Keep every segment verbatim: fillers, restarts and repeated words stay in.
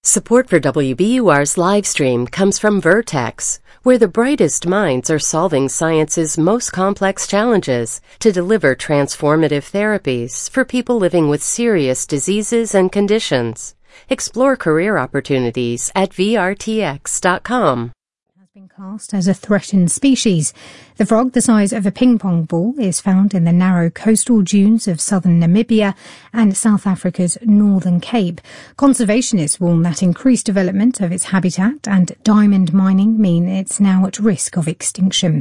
Support for W B U R's live stream comes from Vertex, where the brightest minds are solving science's most complex challenges to deliver transformative therapies for people living with serious diseases and conditions. Explore career opportunities at V R T X dot com. Been classed as a threatened species. The frog, the size of a ping pong ball, is found in the narrow coastal dunes of southern Namibia and South Africa's Northern Cape. Conservationists warn that increased development of its habitat and diamond mining mean it's now at risk of extinction.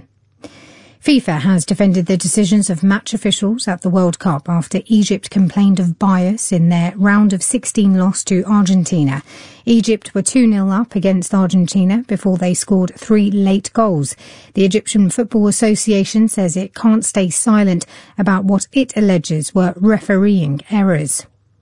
FIFA has defended the decisions of match officials at the World Cup after Egypt complained of bias in their round of sixteen loss to Argentina. Egypt were two nil up against Argentina before they scored three late goals. The Egyptian Football Association says it can't stay silent about what it alleges were refereeing errors.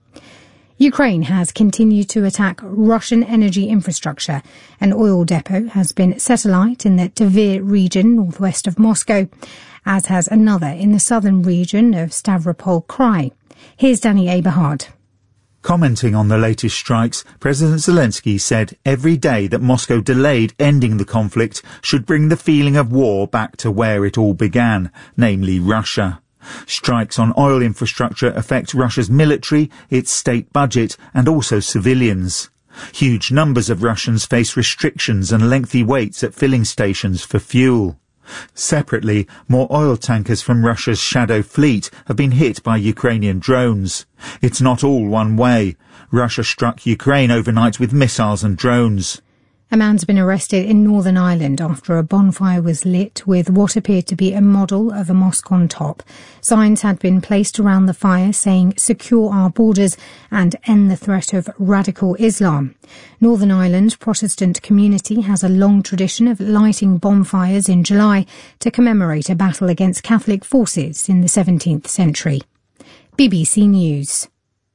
Ukraine has continued to attack Russian energy infrastructure. An oil depot has been set alight in the Tver region northwest of Moscow, as has another in the southern region of Stavropol Krai. Here's Danny Aberhard. Commenting on the latest strikes, President Zelensky said every day that Moscow delayed ending the conflict should bring the feeling of war back to where it all began, namely Russia. Strikes on oil infrastructure affect Russia's military, its state budget, and also civilians. Huge numbers of Russians face restrictions and lengthy waits at filling stations for fuel. Separately, more oil tankers from Russia's Shadow Fleet have been hit by Ukrainian drones. It's not all one way. Russia struck Ukraine overnight with missiles and drones. A man's been arrested in Northern Ireland after a bonfire was lit with what appeared to be a model of a mosque on top. Signs had been placed around the fire saying "Secure our borders" and "End the threat of radical Islam." Northern Ireland Protestant community has a long tradition of lighting bonfires in July to commemorate a battle against Catholic forces in the seventeenth century. B B C News.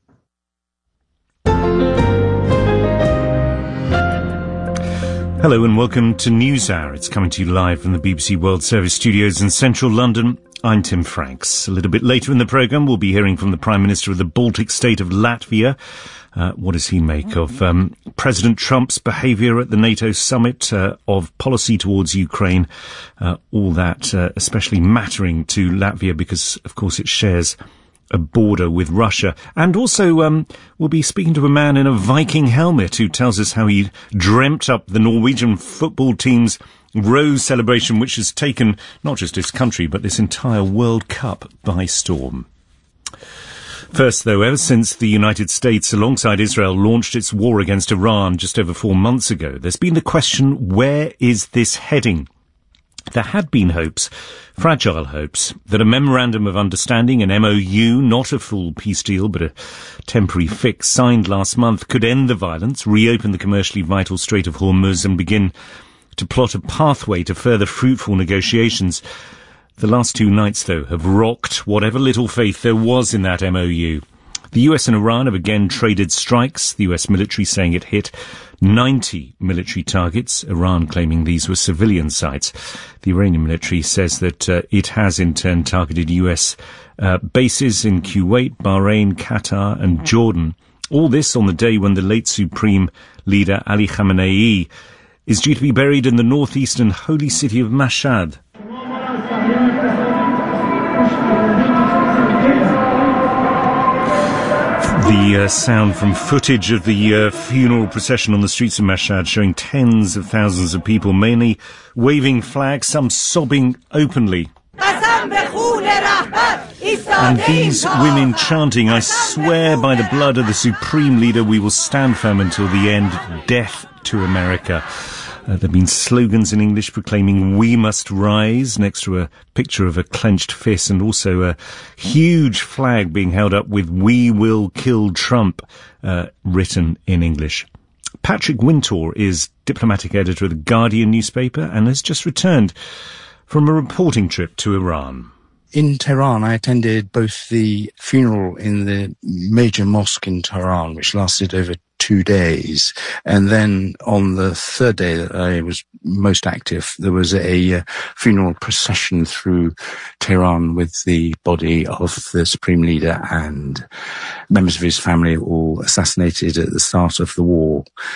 Hello and welcome to NewsHour. It's coming to you live from the B B C World Service studios in central London. I'm Tim Franks. A little bit later in the programme, we'll be hearing from the Prime Minister of the Baltic state of Latvia. Uh, what does he make of um, President Trump's behaviour at the NATO summit, uh, of policy towards Ukraine, uh, all that uh, especially mattering to Latvia because, of course, it shares a border with Russia. And also, um, we'll be speaking to a man in a Viking helmet who tells us how he dreamt up the Norwegian football team's Rose celebration, which has taken not just his country, but this entire World Cup by storm. First, though, ever since the United States, alongside Israel, launched its war against Iran just over four months ago, there's been the question, where is this heading? There had been hopes, fragile hopes, that a memorandum of understanding, an M O U, not a full peace deal, but a temporary fix signed last month, could end the violence, reopen the commercially vital Strait of Hormuz and begin to plot a pathway to further fruitful negotiations. The last two nights, though, have rocked whatever little faith there was in that M O U. The U S and Iran have again traded strikes, the U S military saying it hit ninety military targets, Iran claiming these were civilian sites. The Iranian military says that uh, it has in turn targeted U S uh, bases in Kuwait, Bahrain, Qatar and Jordan. All this on the day when the late Supreme Leader Ali Khamenei is due to be buried in the northeastern holy city of Mashhad. The uh, sound from footage of the uh, funeral procession on the streets of Mashhad showing tens of thousands of people, mainly waving flags, some sobbing openly. And these women chanting, "I swear by the blood of the Supreme Leader we will stand firm until the end. Death to America." Uh, there have been slogans in English proclaiming "We must rise" next to a picture of a clenched fist, and also a huge flag being held up with "We will kill Trump" uh, written in English. Patrick Wintour is diplomatic editor of The Guardian newspaper and has just returned from a reporting trip to Iran. In Tehran, I attended both the funeral in the major mosque in Tehran, which lasted over two days. And then on the third day that I was most active, there was a uh, funeral procession through Tehran with the body of the Supreme Leader and members of his family all assassinated at the start of the war.